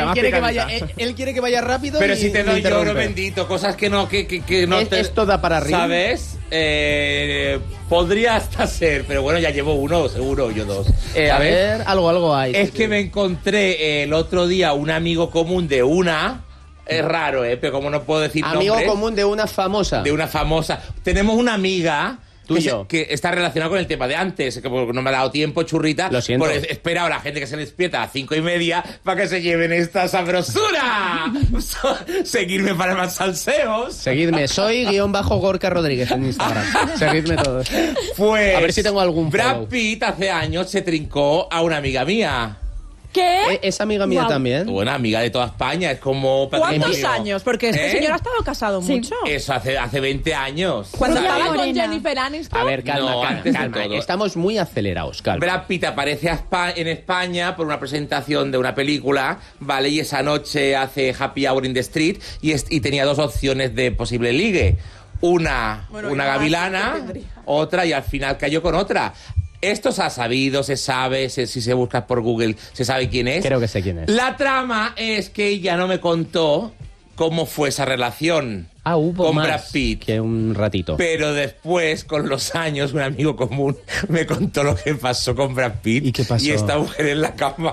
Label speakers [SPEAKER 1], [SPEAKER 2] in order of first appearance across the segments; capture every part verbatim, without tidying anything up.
[SPEAKER 1] él quiere que vaya, él, él quiere que vaya rápido.
[SPEAKER 2] Pero
[SPEAKER 1] y
[SPEAKER 2] si te doy
[SPEAKER 1] interrumpe.
[SPEAKER 2] yo oro bendito, cosas que no, que, que, que no
[SPEAKER 1] Es-
[SPEAKER 2] te...
[SPEAKER 1] esto da para arriba.
[SPEAKER 2] ¿Sabes? Eh, podría hasta ser, pero bueno, ya llevo uno, seguro, yo dos.
[SPEAKER 1] Eh, a
[SPEAKER 2] ¿Sabes?
[SPEAKER 1] ver, algo, algo hay.
[SPEAKER 2] Es que me encontré el otro día un amigo común de una... Es raro, ¿eh? Pero como no puedo decir
[SPEAKER 1] Amigo
[SPEAKER 2] nombres,
[SPEAKER 1] común de una famosa.
[SPEAKER 2] de una famosa. Tenemos una amiga
[SPEAKER 1] Tú
[SPEAKER 2] que,
[SPEAKER 1] y
[SPEAKER 2] se-
[SPEAKER 1] yo.
[SPEAKER 2] que está relacionada con el tema de antes, que porque no me ha dado tiempo, churrita.
[SPEAKER 1] Lo siento.
[SPEAKER 2] Pues espera a la gente que se despierta a cinco y media para que se lleven esta sabrosura. Seguirme para más salseos.
[SPEAKER 1] Seguidme, soy guión bajo Gorka Rodríguez en Instagram. Seguidme todos.
[SPEAKER 2] Pues
[SPEAKER 1] A ver si tengo algún
[SPEAKER 2] Brad
[SPEAKER 1] follow.
[SPEAKER 2] Pitt hace años se trincó a una amiga mía.
[SPEAKER 3] ¿Qué?
[SPEAKER 1] Eh, ¿Es amiga mía
[SPEAKER 3] Guau.
[SPEAKER 1] también?
[SPEAKER 2] Una amiga de toda España, es como...
[SPEAKER 3] ¿Cuántos
[SPEAKER 2] patrimonio.
[SPEAKER 3] años? Porque este
[SPEAKER 2] ¿Eh?
[SPEAKER 3] señor ha estado casado
[SPEAKER 4] Sí.
[SPEAKER 3] mucho.
[SPEAKER 2] Eso hace, hace veinte años.
[SPEAKER 3] Cuando
[SPEAKER 2] ¿sabes?
[SPEAKER 3] estaba con
[SPEAKER 4] Morena.
[SPEAKER 3] Jennifer Aniston.
[SPEAKER 1] A ver, calma,
[SPEAKER 2] No,
[SPEAKER 1] calma,
[SPEAKER 2] antes de
[SPEAKER 1] calma.
[SPEAKER 2] todo.
[SPEAKER 1] Estamos muy acelerados, calma.
[SPEAKER 2] Brad Pitt aparece a Espa- en España por una presentación de una película, ¿vale? Y esa noche hace Happy Hour in the Street y, es- y tenía dos opciones de posible ligue. Una,
[SPEAKER 3] Bueno,
[SPEAKER 2] una
[SPEAKER 3] yo más
[SPEAKER 2] gavilana,
[SPEAKER 3] que tendría.
[SPEAKER 2] otra, y al final cayó con otra. Esto se ha sabido, se sabe, se- si se busca por Google, se sabe quién es.
[SPEAKER 1] Creo que sé quién es.
[SPEAKER 2] La trama es que ella no me contó cómo fue esa relación
[SPEAKER 1] Ah, hubo
[SPEAKER 2] con
[SPEAKER 1] más
[SPEAKER 2] Brad Pitt.
[SPEAKER 1] que un ratito.
[SPEAKER 2] Pero después, con los años, un amigo común me contó lo que pasó con Brad Pitt.
[SPEAKER 1] ¿Y qué pasó?
[SPEAKER 2] Y esta mujer en la cama.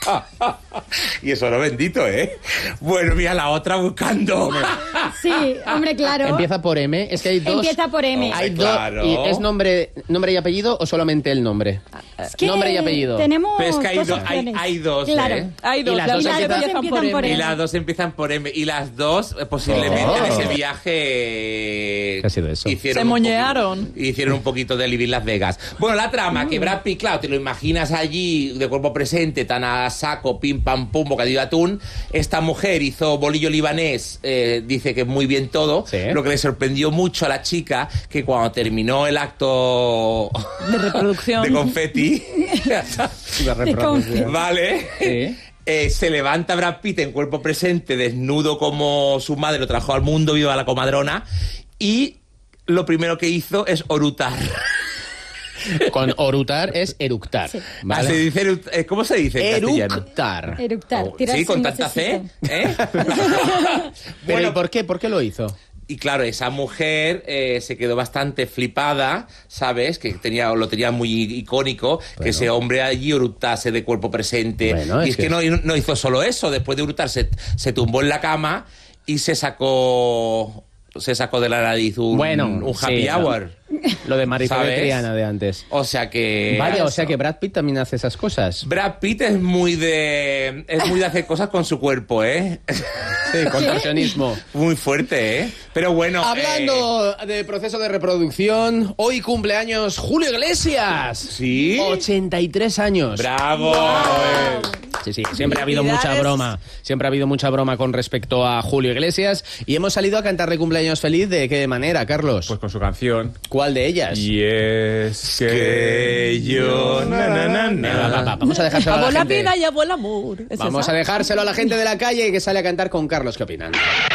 [SPEAKER 2] Y eso no bendito, ¿eh? Bueno, mira la otra buscando.
[SPEAKER 4] Sí, hombre, claro.
[SPEAKER 1] Empieza por M. Es que hay dos.
[SPEAKER 4] Empieza por M.
[SPEAKER 2] Oh,
[SPEAKER 1] Hay
[SPEAKER 2] Hombre,
[SPEAKER 1] dos.
[SPEAKER 2] claro.
[SPEAKER 1] y ¿Es nombre, nombre y apellido o solamente el nombre?
[SPEAKER 4] Es que
[SPEAKER 1] Nombre y apellido.
[SPEAKER 4] Tenemos
[SPEAKER 2] Pero es que hay,
[SPEAKER 4] dos
[SPEAKER 2] do- hay,
[SPEAKER 4] opciones.
[SPEAKER 2] hay dos,
[SPEAKER 4] Claro.
[SPEAKER 2] ¿eh?
[SPEAKER 3] Hay dos,
[SPEAKER 1] Y las
[SPEAKER 3] las
[SPEAKER 1] dos
[SPEAKER 3] dos
[SPEAKER 1] empiezan-
[SPEAKER 3] empiezan por
[SPEAKER 4] empiezan por
[SPEAKER 3] M.
[SPEAKER 2] Y las dos empiezan por M. Y las dos, eh, posiblemente,
[SPEAKER 1] Oh.
[SPEAKER 2] en ese viaje...
[SPEAKER 1] ¿Qué ha sido eso?
[SPEAKER 2] Hicieron
[SPEAKER 3] Se
[SPEAKER 2] un
[SPEAKER 3] moñearon.
[SPEAKER 2] poquito- Hicieron un poquito de Living Las Vegas. Bueno, la trama, que Brad Pitt, claro, te lo imaginas allí, de cuerpo presente, tan a saco, pim, pam, pum, bocadillo de atún. Esta mujer hizo bolillo libanés, eh, dice que muy bien todo.
[SPEAKER 1] Sí.
[SPEAKER 2] Lo que le sorprendió mucho a la chica, que cuando terminó el acto
[SPEAKER 3] De reproducción.
[SPEAKER 2] de confeti...
[SPEAKER 1] La reproducción.
[SPEAKER 2] Vale.
[SPEAKER 1] Sí.
[SPEAKER 2] Eh, se levanta Brad Pitt en cuerpo presente, desnudo como su madre lo trajo al mundo, viva la comadrona, y lo primero que hizo es orutar.
[SPEAKER 1] Con orutar es eructar.
[SPEAKER 4] Sí.
[SPEAKER 1] ¿vale?
[SPEAKER 2] Ah, se dice erut- eh, ¿Cómo se dice en castellano?
[SPEAKER 1] Eructar.
[SPEAKER 4] Eructar.
[SPEAKER 2] Oh,
[SPEAKER 4] tirarse
[SPEAKER 2] sí, con
[SPEAKER 4] un
[SPEAKER 2] tanta C.
[SPEAKER 4] necesito.
[SPEAKER 2] ¿eh?
[SPEAKER 1] Pero
[SPEAKER 2] Bueno,
[SPEAKER 1] ¿y por qué? ¿Por qué lo hizo?
[SPEAKER 2] y claro, esa mujer eh, se quedó bastante flipada, ¿sabes? Que tenía, lo tenía muy icónico, que
[SPEAKER 1] Bueno.
[SPEAKER 2] ese hombre allí hurtase de cuerpo presente.
[SPEAKER 1] Bueno,
[SPEAKER 2] y
[SPEAKER 1] es
[SPEAKER 2] es que,
[SPEAKER 1] que-
[SPEAKER 2] no, no hizo solo eso, después de hurtar se, se tumbó en la cama y se sacó se sacó de la nariz un,
[SPEAKER 1] Bueno,
[SPEAKER 2] un happy
[SPEAKER 1] sí,
[SPEAKER 2] hour.
[SPEAKER 1] Lo de Marifé de
[SPEAKER 2] ¿Sabes?
[SPEAKER 1] Triana de antes.
[SPEAKER 2] O sea que...
[SPEAKER 1] Vaya, o sea que Brad Pitt también hace esas cosas.
[SPEAKER 2] Brad Pitt es muy de... Es muy de hacer cosas con su cuerpo, ¿eh?
[SPEAKER 1] Sí, contorsionismo.
[SPEAKER 2] Muy fuerte, ¿eh? Pero bueno... eh,
[SPEAKER 1] Hablando de proceso de reproducción, hoy cumpleaños Julio Iglesias.
[SPEAKER 2] ¿Sí?
[SPEAKER 1] ochenta y tres años.
[SPEAKER 2] ¡Bravo!
[SPEAKER 1] Sí, sí, siempre ha habido mucha
[SPEAKER 3] Felicidades.
[SPEAKER 1] broma. Siempre ha habido mucha broma con respecto a Julio Iglesias. Y hemos salido a cantarle cumpleaños feliz. ¿De qué manera, Carlos?
[SPEAKER 5] Pues con su canción.
[SPEAKER 1] ¿Cuál de ellas?
[SPEAKER 5] Y es que...
[SPEAKER 2] Que yo... Na, na, na,
[SPEAKER 1] Venga, va, va,
[SPEAKER 2] na.
[SPEAKER 1] vamos a dejárselo a
[SPEAKER 3] Amó
[SPEAKER 1] la
[SPEAKER 3] la
[SPEAKER 1] gente.
[SPEAKER 3] vida y amó el amor. ¿Es
[SPEAKER 1] Vamos
[SPEAKER 3] esa?
[SPEAKER 1] a dejárselo a la gente de la calle que sale a cantar con Carlos. ¿Qué opinan?